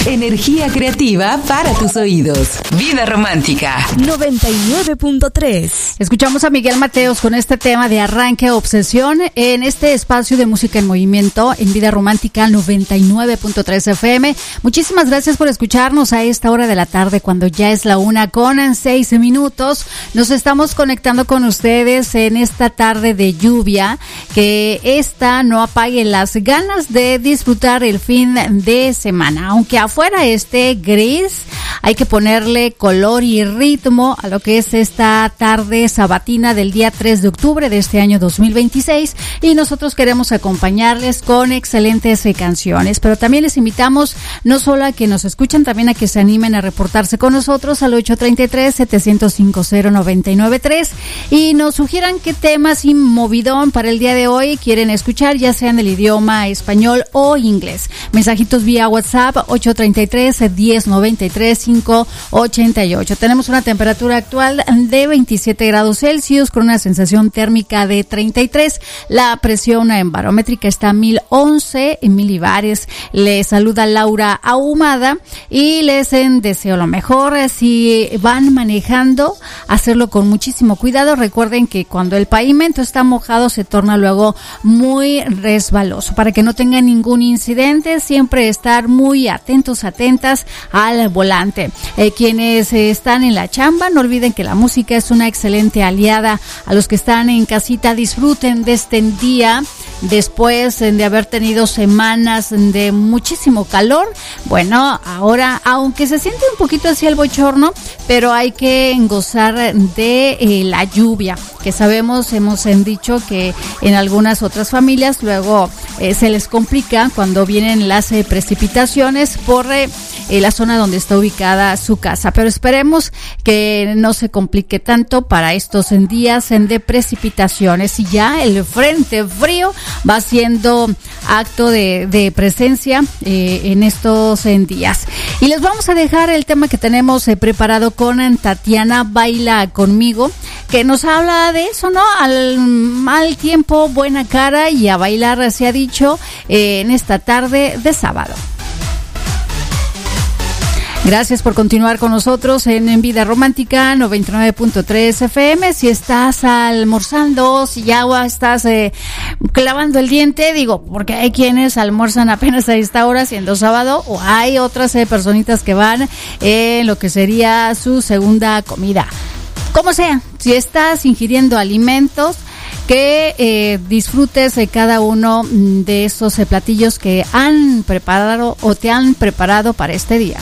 Energía creativa para tus oídos. Vida Romántica 99.3. Escuchamos a Miguel Mateos con este tema de Arranque Obsesión en este espacio de música en movimiento en Vida Romántica 99.3 FM. Muchísimas gracias por escucharnos a esta hora de la tarde, cuando ya es la 1:06. Nos estamos conectando con ustedes en esta tarde de lluvia. Que esta no apague las ganas de disfrutar el fin de semana. Aunque afuera esté gris, hay que ponerle color y ritmo a lo que es esta tarde sabatina del día 3 de octubre de este año 2026, y nosotros queremos acompañarles con excelentes canciones, pero también les invitamos no solo a que nos escuchen, también a que se animen a reportarse con nosotros al 833-705-0993 y nos sugieran qué temas y movidón para el día de hoy quieren escuchar, ya sea en el idioma español o inglés. Mensajitos vía WhatsApp 833-1093-588. Tenemos una temperatura actual de 27 grados Celsius con una sensación térmica de 33. La presión barométrica está a 1011 milibares. Les saluda Laura Ahumada y les deseo lo mejor. Si van manejando, hacerlo con muchísimo cuidado. Recuerden que cuando el pavimento está mojado se torna luego muy resbaloso. Para que no tengan ningún incidente, siempre estar muy atentas al volante. Quienes están en la chamba, no olviden que la música es una excelente aliada. A los que están en casita, disfruten de este día después de haber tenido semanas de muchísimo calor. Bueno, ahora, aunque se siente un poquito así el bochorno, pero hay que gozar de la lluvia, que sabemos, hemos dicho que en algunas otras familias luego se les complica cuando vienen las precipitaciones por la zona donde está ubicada su casa, pero esperemos que no se complique tanto para estos días de precipitaciones, y ya el frente frío va haciendo acto de presencia en estos días. Y les vamos a dejar el tema que tenemos preparado con Tatiana Baila Conmigo, que nos habla de eso, ¿no? Al mal tiempo, buena cara, y a bailar, se ha dicho, en esta tarde de sábado. Gracias por continuar con nosotros en Vida Romántica 99.3 FM. Si estás almorzando, si ya estás clavando el diente, digo, porque hay quienes almuerzan apenas a esta hora siendo sábado, o hay otras personitas que van en lo que sería su segunda comida. Como sea, si estás ingiriendo alimentos, que disfrutes de cada uno de esos platillos que han preparado o te han preparado para este día.